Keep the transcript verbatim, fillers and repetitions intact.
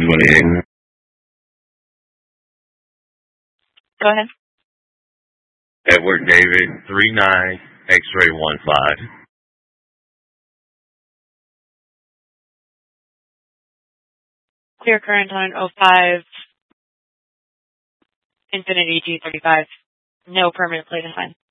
twenty-eight. Go ahead. Edward David, three nine, X-ray one five. Clear current on oh five, Infinity G thirty-five. No permanent plate in time.